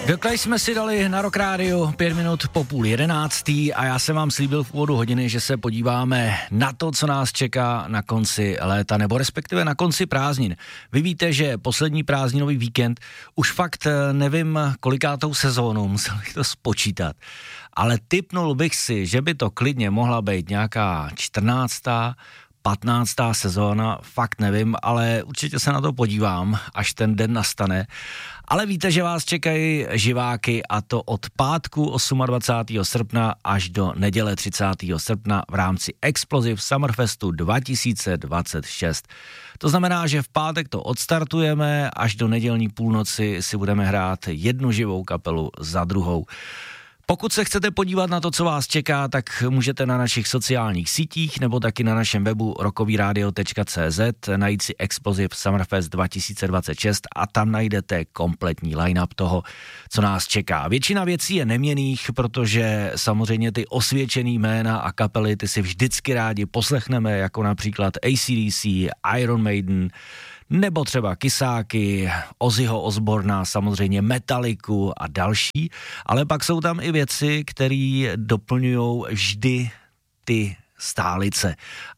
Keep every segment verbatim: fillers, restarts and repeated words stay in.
Dokle jsme si dali na Rock Radio pět minut po půl jedenáctý a já jsem vám slíbil v úvodu hodiny, že se podíváme na to, co nás čeká na konci léta, nebo respektive na konci prázdnin. Vy víte, že poslední prázdninový víkend, už fakt nevím, kolikátou sezónu, musel bych to spočítat, ale tipnul bych si, že by to klidně mohla být nějaká čtrnáctá, patnáctá sezóna, fakt nevím, ale určitě se na to podívám, až ten den nastane. Ale víte, že vás čekají živáky a to od pátku dvacátého osmého srpna až do neděle třicátého srpna v rámci Explosive Summerfestu dva tisíce dvacet šest. To znamená, že v pátek to odstartujeme, až do nedělní půlnoci si budeme hrát jednu živou kapelu za druhou. Pokud se chcete podívat na to, co vás čeká, tak můžete na našich sociálních sítích nebo taky na našem webu rockovyradio tečka cé zet najít si Explosive Summerfest dva tisíce dvacet šest a tam najdete kompletní line-up toho, co nás čeká. Většina věcí je neměnných, protože samozřejmě ty osvědčený jména a kapely ty si vždycky rádi poslechneme, jako například A C D C, Iron Maiden, nebo třeba Kysáky, Ozzyho Osborna, samozřejmě Metalliku a další, ale pak jsou tam i věci, které doplňují vždy ty stálice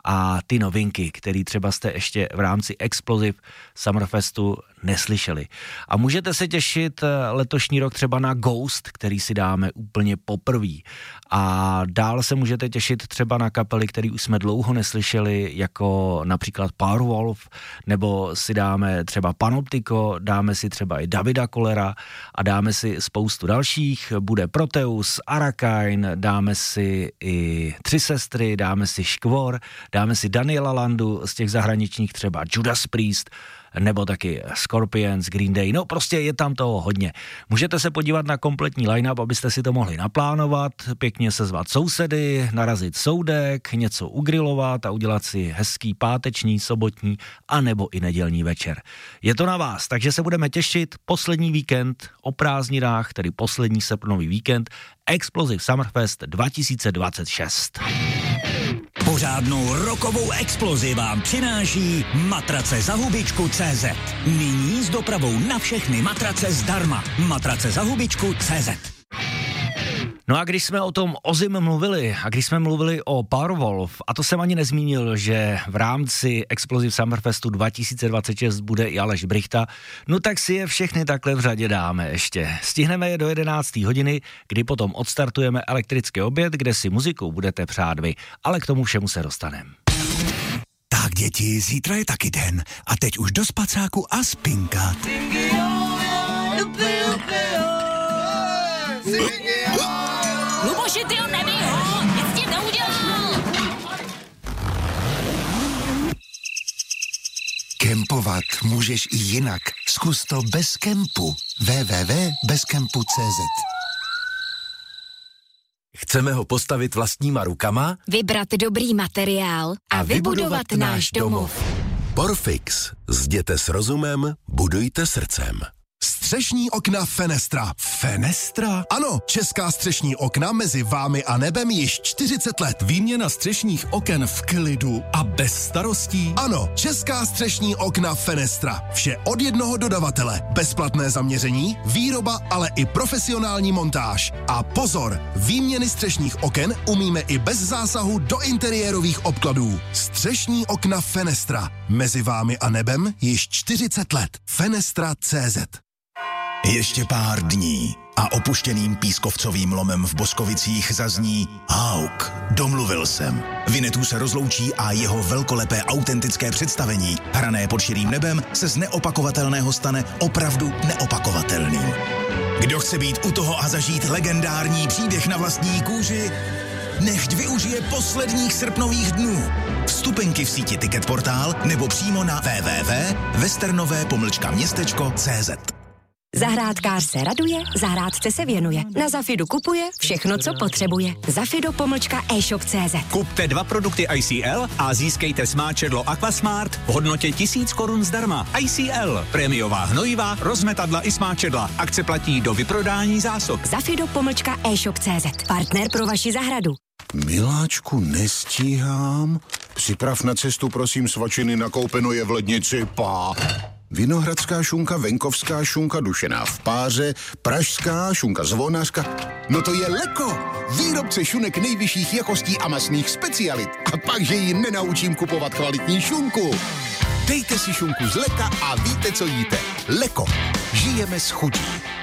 a ty novinky, které třeba jste ještě v rámci Explosive Summerfestu neslyšeli. A můžete se těšit letošní rok třeba na Ghost, který si dáme úplně poprvý. A dál se můžete těšit třeba na kapely, které už jsme dlouho neslyšeli, jako například Powerwolf, nebo si dáme třeba Panoptico, dáme si třeba i Davida Kollera a dáme si spoustu dalších. Bude Proteus, Arakain, dáme si i Tři sestry, dáme si Škvor, dáme si Daniela Landu, z těch zahraničních třeba Judas Priest, nebo taky Scorpions, Green Day, no prostě je tam toho hodně. Můžete se podívat na kompletní line-up, abyste si to mohli naplánovat, pěkně sezvat sousedy, narazit soudek, něco ugrilovat a udělat si hezký páteční, sobotní a nebo i nedělní večer. Je to na vás, takže se budeme těšit poslední víkend o prázdninách, tedy poslední srpnový víkend, Explosive Summerfest dva tisíce dvacet šest. Pořádnou rokovou explozi vám přináší matrace za hubičku tečka cé zet. Nyní s dopravou na všechny matrace zdarma. Matrace za hubičku tečka cé zet. No a když jsme o tom Ozzym mluvili a když jsme mluvili o Powerwolf, a to jsem ani nezmínil, že v rámci Explosive Summerfestu dva tisíce dvacet šest bude i Aleš Brychta, no tak si je všechny takhle v řadě dáme ještě. Stihneme je do jedenácté hodiny, kdy potom odstartujeme elektrický oběd, kde si muzikou budete přát vy, ale k tomu všemu se dostaneme. Tak děti, zítra je taky den a teď už do spacáku a spinkat. Luboši, ty ho nebij ho, nic tím neudělal. Kempovat můžeš i jinak. Zkus to bez kempu. w w w tečka bezkempu tečka cé zet. Chceme ho postavit vlastníma rukama, Vybrat dobrý materiál a, a vybudovat náš domov. Porfix. Zděte s rozumem, budujte srdcem. Střešní okna Fenestra. Fenestra? Ano, česká střešní okna mezi vámi a nebem již čtyřicet let. Výměna střešních oken v klidu a bez starostí. Ano, česká střešní okna Fenestra. Vše od jednoho dodavatele. Bezplatné zaměření, výroba, ale i profesionální montáž. A pozor, výměny střešních oken umíme i bez zásahu do interiérových obkladů. Střešní okna Fenestra. Mezi vámi a nebem již čtyřicet let. Fenestra tečka cé zet. Ještě pár dní a opuštěným pískovcovým lomem v Boskovicích zazní Hauk, domluvil jsem. Vinetů se rozloučí a jeho velkolepé autentické představení, hrané pod širým nebem, se z neopakovatelného stane opravdu neopakovatelným. Kdo chce být u toho a zažít legendární příběh na vlastní kůži, nechť využije posledních srpnových dnů. Vstupenky v síti Ticketportál nebo přímo na w w w tečka westernové pomlčka městečko tečka cé zet. Zahrádkář se raduje, zahrádce se věnuje. Na Zafidu kupuje všechno, co potřebuje. Zafido pomlčka e-shop tečka cé zet. Kupte dva produkty I C L a získejte smáčedlo Aquasmart v hodnotě tisíc korun zdarma. I C L, prémiová hnojiva, rozmetadla i smáčedla. Akce platí do vyprodání zásob. Zafido pomlčka e-shop tečka cé zet. Partner pro vaši zahradu. Miláčku, nestíhám. Připrav na cestu, prosím, svačiny, nakoupeno je v lednici, pá. Vinohradská šunka, venkovská šunka, dušená v páře, pražská šunka zvonařka. No to je Leko, výrobce šunek nejvyšších jakostí a masných specialit. A pak, že ji nenaučím kupovat kvalitní šunku. Dejte si šunku z Leka a víte, co jíte. Leko. Žijeme s chutí.